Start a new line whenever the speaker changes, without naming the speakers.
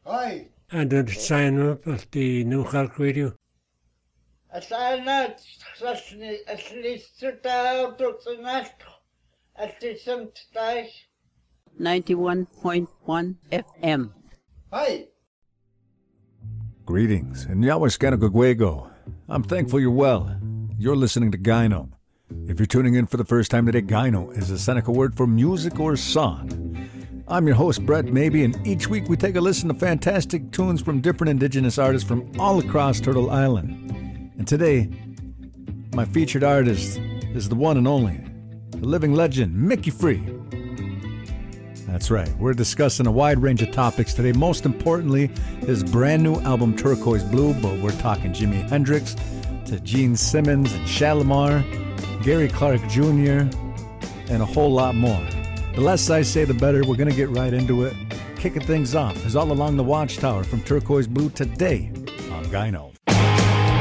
Hoi.
En dat zijn op die Nieuwgalk Radio.
Het zijn het. Het is totaal tot de nacht. Het is een thuis.
91.1 FM.
Hoi.
Greetings, and Yawaskanagogwego. I'm thankful you're well. You're listening to Gyno. If you're tuning in for the first time today, Gyno is a Seneca word for music or song. I'm your host, Brett Maybe, and each week we take a listen to fantastic tunes from different indigenous artists from all across Turtle Island. And today, my featured artist is the one and only, the living legend, Mickey Free. That's right, we're discussing a wide range of topics today. Most importantly, his brand new album, Turquoise Blue, but we're talking Jimi Hendrix to Gene Simmons and Shalimar, Gary Clark Jr., and a whole lot more. The less I say, the better. We're going to get right into it. Kicking things off is All Along the Watchtower from Turquoise Blue today on Gyno.